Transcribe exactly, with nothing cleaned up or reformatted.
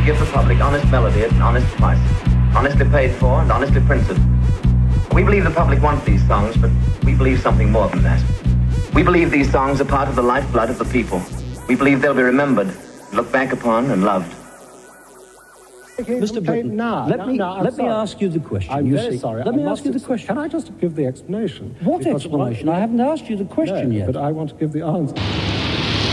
give the public honest melody at an honest price, honestly paid for and honestly printed. We believe the public want these songs, but we believe something more than that. We believe these songs are part of the lifeblood of the people. We believe they'll be remembered, looked back upon, and loved. Mister Britton, now, let now, me now, let sorry. me ask you the question. I'm you very see. sorry. Let I me must ask you the ex- question. Can I just give the explanation? What Because explanation? I haven't asked you the question no, yet. but I want to give the answer.